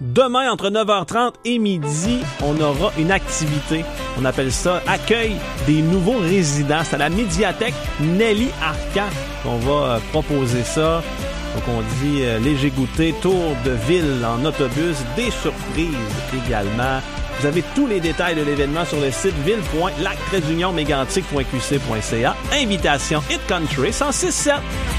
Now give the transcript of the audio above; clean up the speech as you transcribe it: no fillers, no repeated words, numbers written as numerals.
Demain, entre 9h30 et midi, on aura une activité. On appelle ça « Accueil des nouveaux résidents ». C'est à la médiathèque Nelly Arcan qu'on va proposer ça. Donc, on dit léger goûter, tour de ville en autobus, des surprises également. Vous avez tous les détails de l'événement sur le site ville.lac-mégantic.qc.ca. Invitation Hit Country 106.7.